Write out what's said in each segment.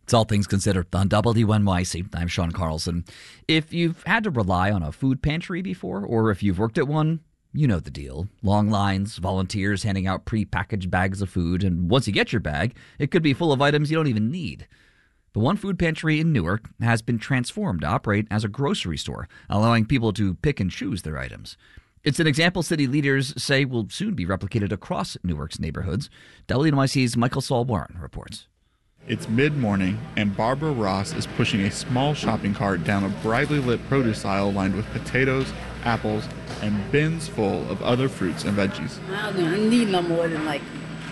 It's All Things Considered on WNYC. I'm Sean Carlson. If you've had to rely on a food pantry before, or if you've worked at one, you know the deal. Long lines, volunteers handing out pre-packaged bags of food, and once you get your bag, it could be full of items you don't even need. But one food pantry in Newark has been transformed to operate as a grocery store, allowing people to pick and choose their items. It's an example city leaders say will soon be replicated across Newark's neighborhoods. WNYC's Michael Saul Warren reports. It's mid-morning, and Barbara Ross is pushing a small shopping cart down a brightly lit produce aisle lined with potatoes, apples, and bins full of other fruits and veggies. I don't need no more than like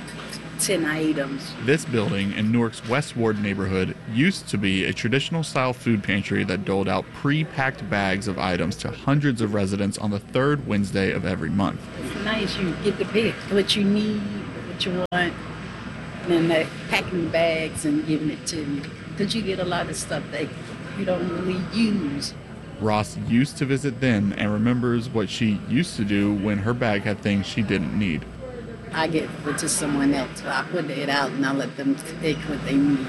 10 items. This building in Newark's West Ward neighborhood used to be a traditional-style food pantry that doled out pre-packed bags of items to hundreds of residents on the third Wednesday of every month. It's nice you get to pick what you need, what you want. And they're packing bags and giving it to you. Because you get a lot of stuff that you don't really use. Ross used to visit then and remembers what she used to do when her bag had things she didn't need. I give it to someone else. I put it out and I let them take what they need.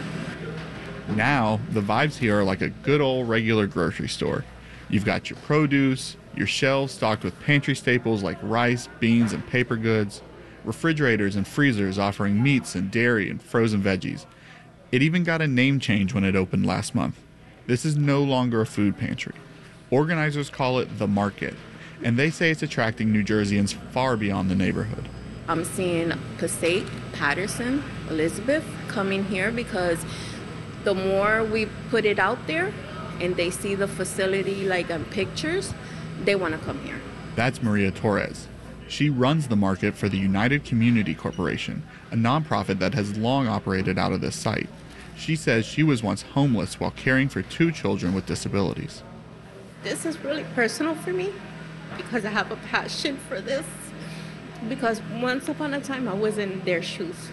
Now, the vibes here are like a good old regular grocery store. You've got your produce, your shelves stocked with pantry staples like rice, beans, and paper goods, refrigerators and freezers offering meats and dairy and frozen veggies. It even got a name change when it opened last month. This is no longer a food pantry. Organizers call it The Market, and they say it's attracting New Jerseyans far beyond the neighborhood. I'm seeing Passaic, Patterson, Elizabeth coming here because the more we put it out there and they see the facility like on pictures, they want to come here. That's Maria Torres. She runs the market for the United Community Corporation, a nonprofit that has long operated out of this site. She says she was once homeless while caring for 2 children with disabilities. This is really personal for me because I have a passion for this. Because once upon a time I was in their shoes.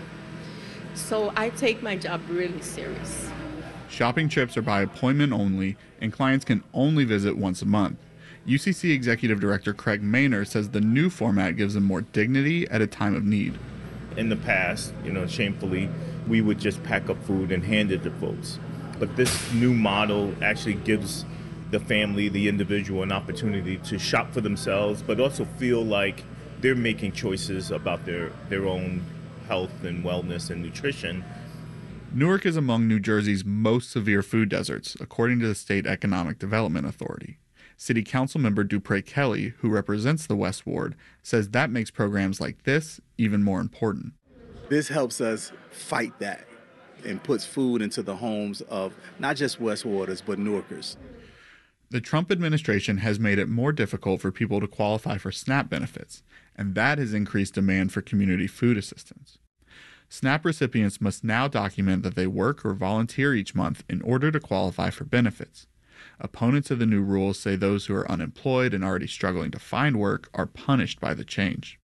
So I take my job really serious. Shopping trips are by appointment only, and clients can only visit once a month. UCC Executive Director Craig Maynor says the new format gives them more dignity at a time of need. In the past, shamefully, we would just pack up food and hand it to folks. But this new model actually gives the family, the individual, an opportunity to shop for themselves, but also feel like they're making choices about their own health and wellness and nutrition. Newark is among New Jersey's most severe food deserts, according to the State Economic Development Authority. City Council member Dupre Kelly, who represents the West Ward, says that makes programs like this even more important. This helps us fight that and puts food into the homes of not just West Warders, but Newarkers. The Trump administration has made it more difficult for people to qualify for SNAP benefits, and that has increased demand for community food assistance. SNAP recipients must now document that they work or volunteer each month in order to qualify for benefits. Opponents of the new rules say those who are unemployed and already struggling to find work are punished by the change.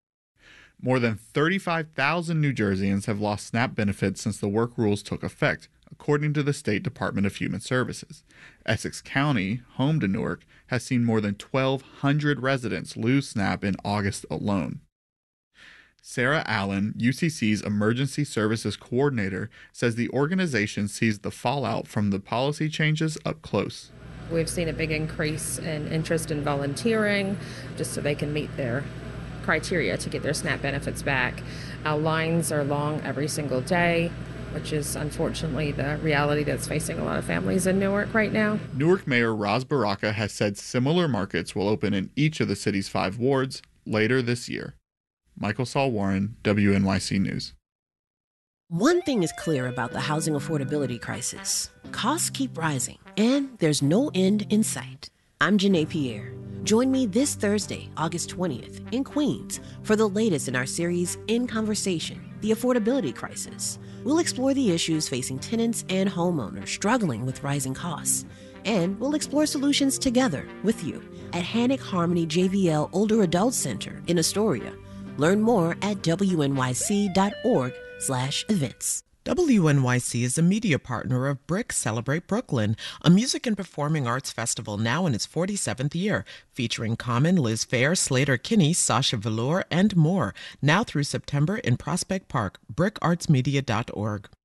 More than 35,000 New Jerseyans have lost SNAP benefits since the work rules took effect, according to the State Department of Human Services. Essex County, home to Newark, has seen more than 1,200 residents lose SNAP in August alone. Sarah Allen, UCC's Emergency Services Coordinator, says the organization sees the fallout from the policy changes up close. We've seen a big increase in interest in volunteering just so they can meet their criteria to get their SNAP benefits back. Our lines are long every single day, which is unfortunately the reality that's facing a lot of families in Newark right now. Newark Mayor Ras Baraka has said similar markets will open in each of the city's 5 wards later this year. Michael Saul Warren, WNYC News. One thing is clear about the housing affordability crisis. Costs keep rising, and there's no end in sight. I'm Janae Pierre. Join me this Thursday, August 20th, in Queens for the latest in our series, In Conversation, The Affordability Crisis. We'll explore the issues facing tenants and homeowners struggling with rising costs. And we'll explore solutions together with you at Hannock Harmony JVL Older Adult Center in Astoria. Learn more at wnyc.org/events. WNYC is a media partner of BRIC Celebrate Brooklyn, a music and performing arts festival now in its 47th year, featuring Common, Liz Phair, Slater Kinney, Sasha Velour, and more, now through September in Prospect Park, bricartsmedia.org.